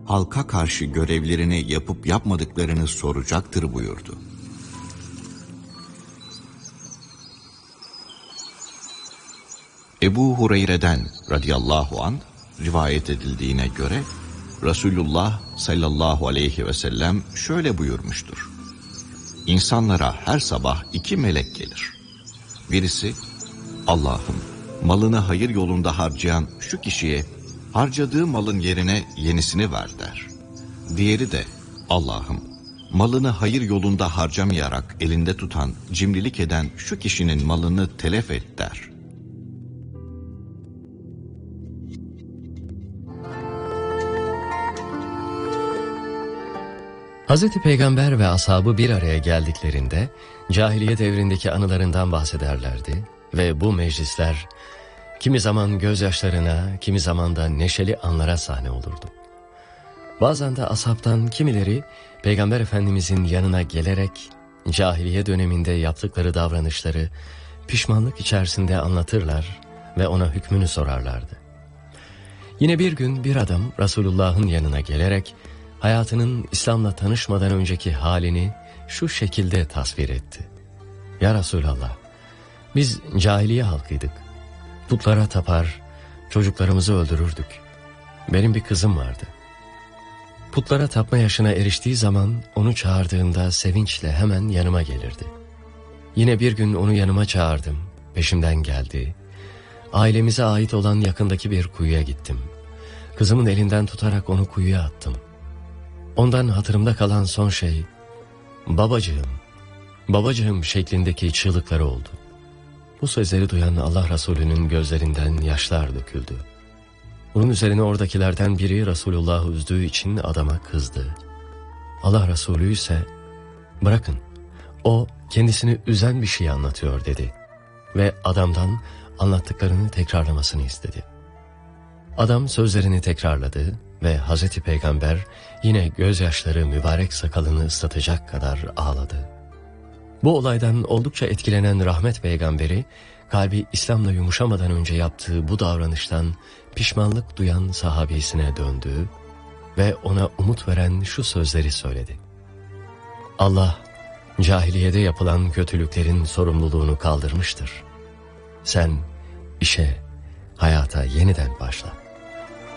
halka karşı görevlerini yapıp yapmadıklarını soracaktır buyurdu. Ebu Hureyre'den radıyallahu anh rivayet edildiğine göre Resulullah sallallahu aleyhi ve sellem şöyle buyurmuştur. İnsanlara her sabah 2 melek gelir. Birisi, Allah'ım malını hayır yolunda harcayan şu kişiye harcadığı malın yerine yenisini ver der. Diğeri de, Allah'ım malını hayır yolunda harcamayarak elinde tutan, cimrilik eden şu kişinin malını telef et der. Hazreti Peygamber ve ashabı bir araya geldiklerinde cahiliye devrindeki anılarından bahsederlerdi ve bu meclisler kimi zaman gözyaşlarına, kimi zaman da neşeli anlara sahne olurdu. Bazen de ashabtan kimileri Peygamber Efendimizin yanına gelerek cahiliye döneminde yaptıkları davranışları pişmanlık içerisinde anlatırlar ve ona hükmünü sorarlardı. Yine bir gün bir adam Resulullah'ın yanına gelerek hayatının İslam'la tanışmadan önceki halini şu şekilde tasvir etti. Ya Resulallah, biz cahiliye halkıydık. Putlara tapar, çocuklarımızı öldürürdük. Benim bir kızım vardı. Putlara tapma yaşına eriştiği zaman onu çağırdığımda sevinçle hemen yanıma gelirdi. Yine bir gün onu yanıma çağırdım, peşimden geldi. Ailemize ait olan yakındaki bir kuyuya gittim. Kızımın elinden tutarak onu kuyuya attım. Ondan hatırımda kalan son şey, babacığım, babacığım şeklindeki çığlıkları oldu. Bu sözleri duyan Allah Resulü'nün gözlerinden yaşlar döküldü. Bunun üzerine oradakilerden biri Resulullah'ı üzdüğü için adama kızdı. Allah Resulü ise, bırakın, o kendisini üzen bir şey anlatıyor dedi ve adamdan anlattıklarını tekrarlamasını istedi. Adam sözlerini tekrarladı ve Hazreti Peygamber yine gözyaşları mübarek sakalını ıslatacak kadar ağladı. Bu olaydan oldukça etkilenen rahmet peygamberi, kalbi İslam'la yumuşamadan önce yaptığı bu davranıştan pişmanlık duyan sahabesine döndü ve ona umut veren şu sözleri söyledi. Allah, cahiliyede yapılan kötülüklerin sorumluluğunu kaldırmıştır. Sen işe, hayata yeniden başla.